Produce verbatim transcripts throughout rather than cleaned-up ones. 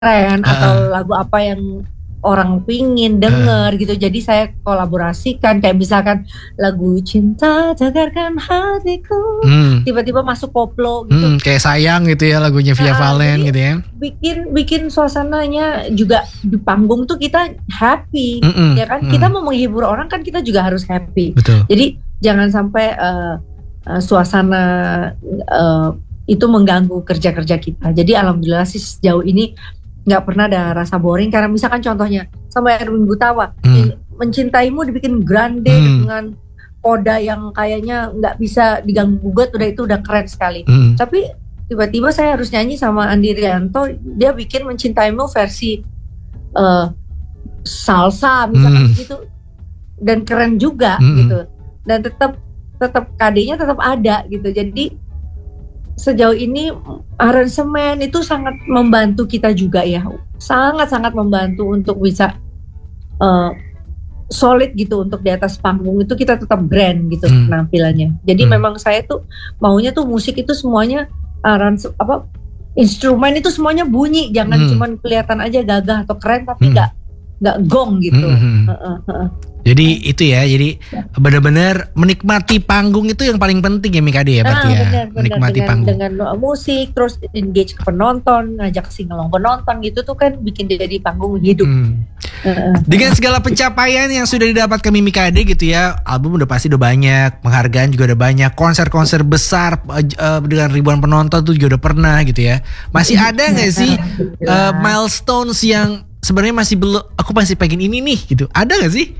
tren Uh-uh. atau lagu apa yang orang pingin denger uh. gitu. Jadi saya kolaborasikan kayak misalkan lagu Cinta Tegarkan Hatiku, hmm. tiba-tiba masuk koplo gitu. Hmm, kayak Sayang gitu ya lagunya Via nah, Valen gitu ya. Bikin bikin suasananya juga di panggung tuh kita happy, Mm-mm. ya kan? Mm. Kita mau menghibur orang kan kita juga harus happy. Betul. Jadi jangan sampai uh, uh, suasana uh, itu mengganggu kerja-kerja kita. Jadi alhamdulillah sih sejauh ini nggak pernah ada rasa boring, karena misalkan contohnya sama Erwin Gutawa, hmm. Mencintaimu dibikin grande hmm. dengan koda yang kayaknya nggak bisa diganggu gugat, udah itu udah keren sekali. Hmm. Tapi tiba-tiba saya harus nyanyi sama Andi Rianto, dia bikin Mencintaimu versi uh, salsa misalkan hmm. gitu, dan keren juga hmm. gitu, dan tetap tetap K D-nya tetap ada gitu. Jadi sejauh ini aransemen itu sangat membantu kita juga ya, sangat-sangat membantu untuk bisa uh, solid gitu untuk di atas panggung itu kita tetap grand gitu hmm. penampilannya. Jadi hmm. memang saya tuh maunya tuh musik itu semuanya arans apa instrumen itu semuanya bunyi, jangan hmm. cuman kelihatan aja gagah atau keren tapi nggak hmm. nggak gong gitu. Hmm. Uh, uh, uh. Jadi itu ya, jadi benar-benar menikmati panggung itu yang paling penting ya Mikade ya, berarti nah, ya. Bener, menikmati dengan, panggung dengan musik, terus engage ke penonton, ngajak singelong penonton gitu tuh kan bikin dia di panggung hidup. Hmm. Uh, Dengan segala pencapaian yang sudah didapatkan Mimikade gitu ya, album udah pasti udah banyak, penghargaan juga udah banyak, konser-konser besar uh, dengan ribuan penonton tuh juga udah pernah gitu ya. Masih ada nggak sih uh, milestones yang sebenarnya masih belum, aku masih pengen ini nih gitu, ada nggak sih?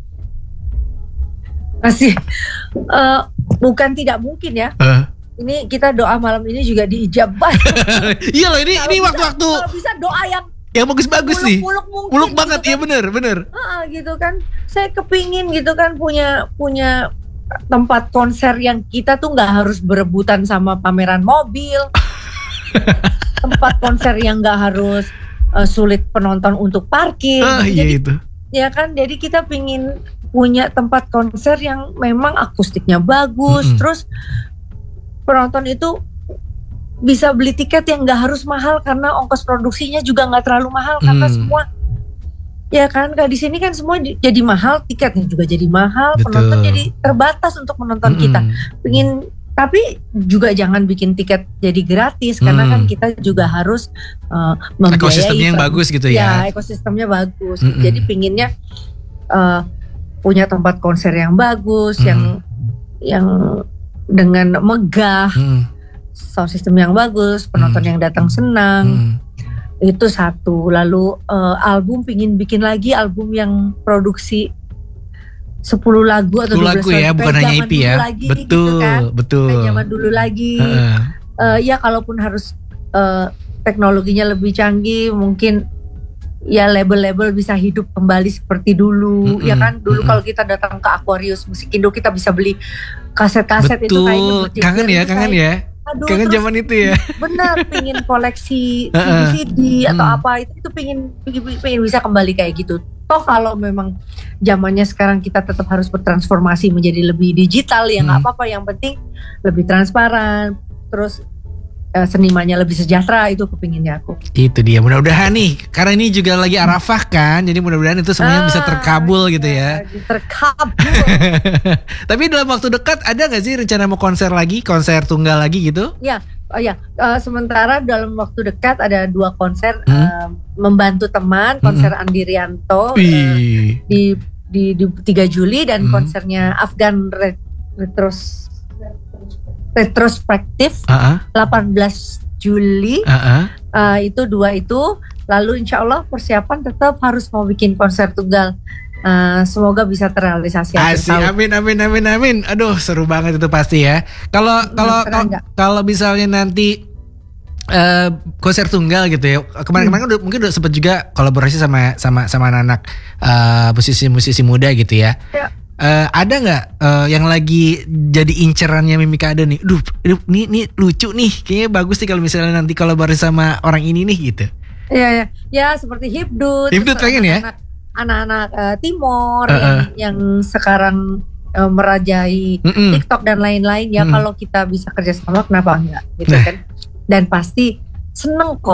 Masih uh, bukan tidak mungkin ya. Uh. Ini kita doa malam ini juga diijabah. Iya loh, ini kalo ini bisa, waktu-waktu kalau bisa doa yang yang bagus-bagus nih. Muluk mungkin. Muluk banget, gitu iya kan. bener bener. Uh, gitu kan. Saya kepingin gitu kan punya punya tempat konser yang kita tuh nggak harus berebutan sama pameran mobil. Tempat konser yang nggak harus uh, sulit penonton untuk parkir. Ah, gitu. Iya Jadi, itu. Ya kan, jadi kita pingin punya tempat konser yang memang akustiknya bagus, mm-hmm. terus penonton itu bisa beli tiket yang nggak harus mahal karena ongkos produksinya juga nggak terlalu mahal, mm. karena semua ya kan, kalau di sini kan semua jadi mahal, tiketnya juga jadi mahal, betul. Penonton jadi terbatas untuk menonton mm-hmm. kita. Pingin, tapi juga jangan bikin tiket jadi gratis, mm. karena kan kita juga harus uh, membiayai ekosistemnya yang bagus gitu ya. Ya, ekosistemnya bagus. Mm-hmm. Jadi pinginnya uh, punya tempat konser yang bagus, hmm. yang yang dengan megah, hmm. sound system yang bagus, penonton hmm. yang datang senang, hmm. itu satu. Lalu uh, album pingin bikin lagi album yang produksi sepuluh lagu atau dua belas lagu ya, bukan hanya E P ya. Lagi, betul, gitu kan. betul. Kayak zaman dulu lagi. Uh. Uh, ya kalaupun harus uh, teknologinya lebih canggih, mungkin ya label-label bisa hidup kembali seperti dulu, mm-hmm. ya kan dulu mm-hmm. kalau kita datang ke Aquarius Musik Indo kita bisa beli kaset-kaset. Betul. Itu kayaknya kangen ya, kangen ya, aduh, kangen zaman itu ya. Benar, pingin koleksi C D C D atau mm. apa itu, itu pingin, pingin pingin bisa kembali kayak gitu. Toh kalau memang zamannya sekarang kita tetap harus bertransformasi menjadi lebih digital ya nggak mm. apa-apa, yang penting lebih transparan, terus senimannya lebih sejahtera, itu kepinginnya aku. Itu dia, mudah-mudahan nih, karena ini juga lagi Arafah kan, jadi mudah-mudahan itu semuanya ah, bisa terkabul ya, gitu ya. Terkabul. Tapi dalam waktu dekat ada nggak sih rencana mau konser lagi, konser tunggal lagi gitu? Ya, oh ya. Uh, sementara dalam waktu dekat ada dua konser hmm? uh, membantu teman, konser hmm. Andi Rianto uh, di, di di tiga Juli dan hmm. konsernya Afgan Retros retrospektif uh-uh. delapan belas Juli uh-uh. uh, itu dua itu. Lalu insya Allah persiapan tetap harus mau bikin konser tunggal, uh, semoga bisa terrealisasi. Asik, amin amin amin amin. Aduh seru banget itu pasti ya. Kalau kalau kalau misalnya nanti uh, konser tunggal gitu ya, kemarin-kemarin hmm. udah, mungkin udah sempet juga kolaborasi sama sama sama anak-anak uh, musisi-musisi muda gitu ya. Ya. Uh, ada nggak uh, yang lagi jadi incerannya Mimikade nih? Duh, ini ini lucu nih, kayaknya bagus nih kalau misalnya nanti kolaborasi sama orang ini nih gitu. Iya ya, ya seperti Hibdut. Hibdut pengen ya? Anak-anak uh, Timor uh-uh. yang, yang sekarang uh, merajai Mm-mm. TikTok dan lain-lain ya. Mm. Kalau kita bisa kerjasama, kenapa enggak? Gitu nah. kan? Dan pasti seneng kok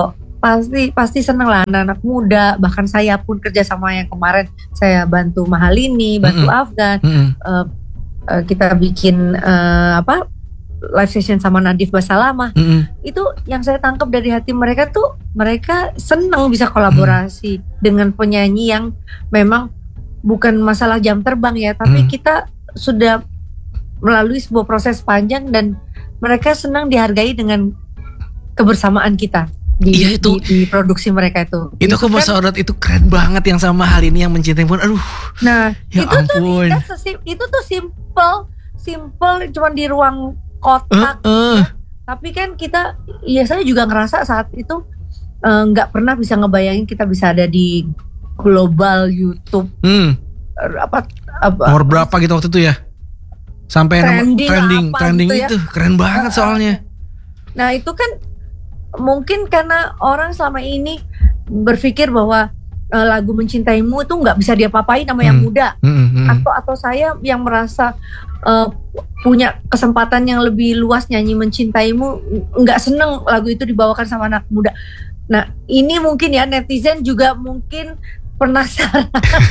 pasti pasti seneng lah anak-anak muda. Bahkan saya pun kerja sama yang kemarin saya bantu Mahalini, bantu mm-hmm. Afgan. Mm-hmm. Uh, uh, kita bikin uh, apa live session sama Nadif Basalamah. Mm-hmm. Itu yang saya tangkap dari hati mereka tuh, mereka senang bisa kolaborasi mm-hmm. dengan penyanyi yang memang bukan masalah jam terbang ya, tapi mm-hmm. kita sudah melalui sebuah proses panjang dan mereka senang dihargai dengan kebersamaan kita di, iya, itu, di, di produksi mereka itu. Itu aku mau sorot, itu keren banget yang sama hal ini yang mencintai pun. Aduh. Nah, ya itu ampun. tuh sesim, itu tuh simple, simple cuma di ruang kotak. Uh, uh. Ya. Tapi kan kita, ya saya juga ngerasa saat itu nggak uh, pernah bisa ngebayangin kita bisa ada di global YouTube. Hmm. Apa, apa? Nomor berapa gitu waktu itu ya? Sampai trending, trending, trending gitu ya. Itu keren banget uh, soalnya. Nah itu kan mungkin karena orang selama ini berpikir bahwa uh, lagu Mencintaimu itu nggak bisa diapa-apain sama hmm. yang muda, hmm, hmm. atau atau saya yang merasa uh, punya kesempatan yang lebih luas nyanyi Mencintaimu, nggak seneng lagu itu dibawakan sama anak muda. Nah ini mungkin ya netizen juga mungkin penasaran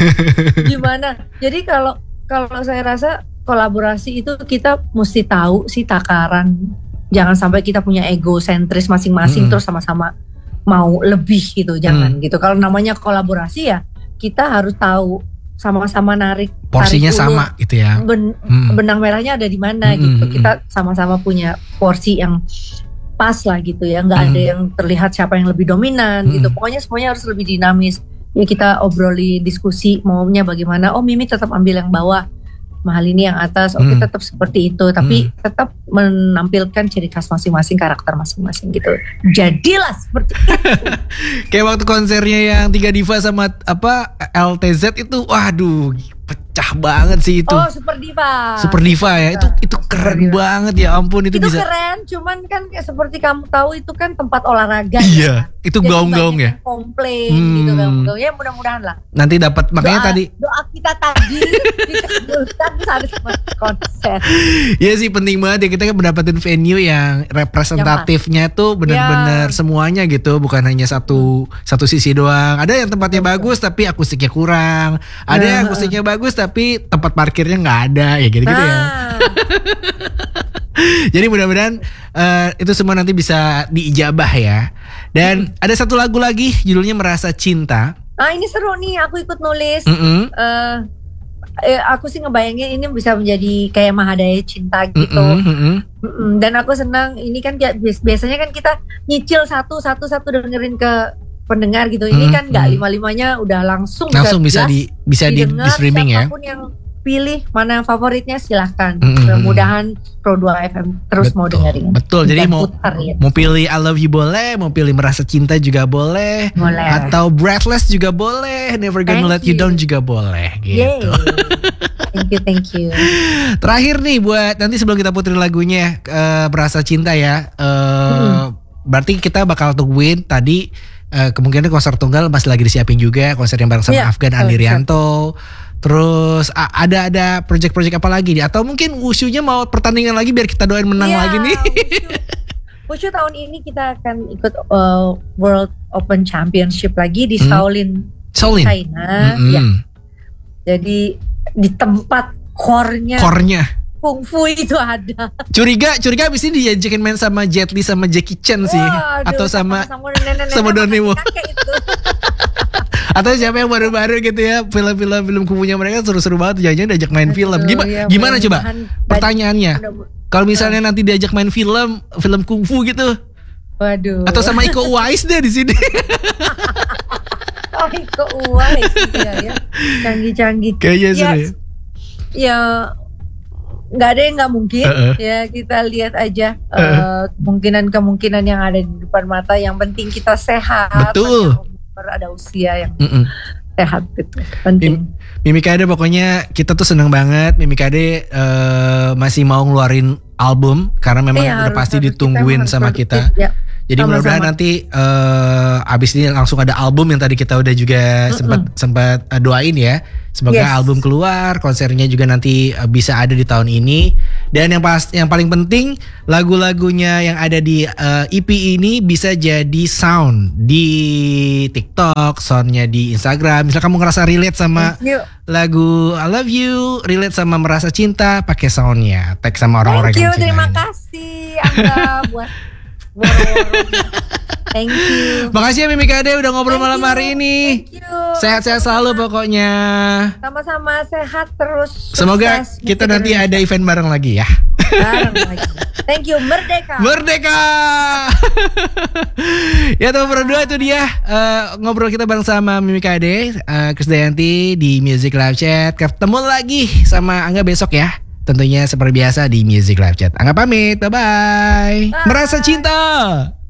gimana. Jadi kalau kalau saya rasa kolaborasi itu kita mesti tahu sih takaran. Jangan sampai kita punya egosentris masing-masing hmm. terus sama-sama mau lebih gitu, jangan hmm. gitu. Kalau namanya kolaborasi ya kita harus tahu sama-sama narik porsinya sama gitu ya. Ben, hmm. benang merahnya ada di mana hmm. gitu. Kita sama-sama punya porsi yang pas lah gitu ya. Nggak hmm. ada yang terlihat siapa yang lebih dominan hmm. gitu. Pokoknya semuanya harus lebih dinamis. Ya kita obroli, diskusi maunya bagaimana. Oh Mimi tetap ambil yang bawah, Mahalini yang atas, oke okay, hmm. tetap seperti itu, tapi hmm. tetap menampilkan ciri khas masing-masing, karakter masing-masing gitu. Jadilah seperti itu. Kayak waktu konsernya yang Tiga Diva sama apa L T Z itu, waduh, pecah banget sih itu. Oh, Super Diva. Super Diva ya, itu itu keren Diva. Banget ya ampun itu, itu bisa. Itu keren, cuman kan seperti kamu tahu itu kan tempat olahraga. Iya, ya. itu gaung-gaung ya. Komplain hmm. gitu gaung-gaung. Ya mudah-mudahan lah. Nanti dapat makanya doa, tadi doa kita tadi dikabulkan harus konser. Iya sih penting banget ya kita kan mendapatkan venue yang representatifnya ya, tuh benar-benar ya. Semuanya gitu, bukan hanya satu satu sisi doang. Ada yang tempatnya Betul. Bagus tapi akustiknya kurang. Ada nah. yang akustiknya bagus tapi tempat parkirnya nggak ada ya gitu-gitu nah. ya. Jadi mudah-mudahan uh, itu semua nanti bisa diijabah ya. Dan hmm. ada satu lagu lagi judulnya Merasa Cinta. Ah ini seru nih, aku ikut nulis. Mm-hmm. Uh, eh, aku sih ngebayangin ini bisa menjadi kayak Mahadaya Cinta gitu. Mm-hmm. Mm-hmm. Dan aku senang ini kan biasanya kan kita nyicil satu satu satu dengerin ke pendengar gitu. Ini mm-hmm. kan nggak lima-limanya udah langsung langsung bisa di bisa di, di streaming ya. Siapapun yang pilih mana favoritnya silahkan. Mm-hmm. Mudah-mudahan Pro dua F M terus betul, mau dengerin. Betul. Jadi mau putar, ya. mau pilih I Love You boleh, mau pilih Merasa Cinta juga boleh, boleh. Atau Breathless juga boleh, Never Gonna thank Let You. you Down juga boleh. Gitu. Thank you, thank you. Terakhir nih buat nanti sebelum kita puterin lagunya uh, Merasa Cinta ya. Uh, hmm. Berarti kita bakal tungguin tadi uh, kemungkinan konser tunggal masih lagi disiapin juga, konser yang bareng sama yeah, Afgan Andi Rianto. Terus ada ada project-project apa lagi nih? Atau mungkin Wushu-nya mau pertandingan lagi biar kita doain menang yeah, lagi nih. Wushu tahun ini kita akan ikut uh, World Open Championship lagi di hmm. Shaolin, Shaolin, China. Mm-hmm. Ya. Jadi di tempat core-nya, core-nya kungfu itu ada. Curiga, curiga abis ini diajakin main sama Jet Li sama Jackie Chan sih, oh, aduh, atau sama sama, sama Donnie Wu. Atau siapa yang baru-baru gitu ya, film-film film kungfunya mereka seru-seru banget, jangan-jangan diajak main aduh, film. Gimana, ya, gimana coba? Pertanyaannya, kalau misalnya nanti diajak main film, film kungfu gitu, waduh. Atau sama Iko Uwais deh di sini. Oh Iko Uwais ya, ya, canggih-canggih. Kayaknya seru ya. Ya. Nggak ada yang nggak mungkin uh-uh. ya, kita lihat aja uh-uh. uh, kemungkinan-kemungkinan yang ada di depan mata. Yang penting kita sehat. Betul. Ada usia yang Mm-mm. sehat gitu penting. Mimi Kade pokoknya kita tuh seneng banget. Mimi Kade uh, masih mau ngeluarin album karena memang eh, udah harus, pasti harus ditungguin kita sama kita. Ya. Jadi mudah-mudahan nanti uh, abis ini langsung ada album yang tadi kita udah juga sempat sempat uh, doain ya. Semoga yes. album keluar, konsernya juga nanti uh, bisa ada di tahun ini. Dan yang pas yang paling penting lagu-lagunya yang ada di uh, E P ini bisa jadi sound di TikTok, soundnya di Instagram. Misal kamu ngerasa relate sama lagu I Love You, relate sama Merasa Cinta, pakai soundnya, tag sama orang-orang yang cinta. Thank you, terima kasih Angga buat thank you. Makasih ya Mimi Kade udah ngobrol thank malam you. hari ini. Sehat-sehat selalu pokoknya. Sama-sama sehat terus. Semoga sukses, kita nanti Indonesia. Ada event bareng lagi ya. Bareng lagi. Thank you, Merdeka. Merdeka. Ya teman berdua itu dia uh, ngobrol kita bareng sama Mimi Kade, uh, Krisdayanti di Music Live Chat. Ketemu lagi sama Angga besok ya. Tentunya seperti biasa di Music Live Chat. Angga pamit, bye-bye. Bye. Merasa cinta.